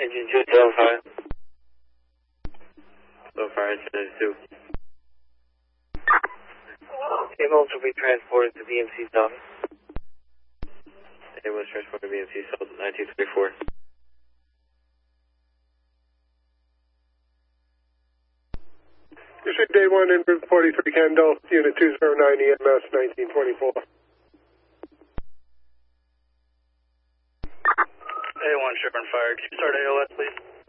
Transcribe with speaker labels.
Speaker 1: Engine 275. So far, engine 2. Ambulance will be transported to BMC's office. Ambulance transported to BMC, cell 1934.
Speaker 2: This is Day 1 in Route 43 Kendall, Unit 209 EMS 1924.
Speaker 3: A1 Chevron Fire, can you start AOS please?